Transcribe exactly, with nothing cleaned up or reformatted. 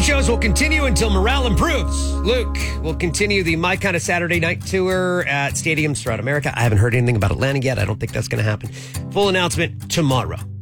shows will continue until morale improves. Luke will continue the My Kind of Saturday Night tour at stadiums throughout America. I haven't heard anything about Atlanta yet. I don't think that's going to happen. Full announcement tomorrow.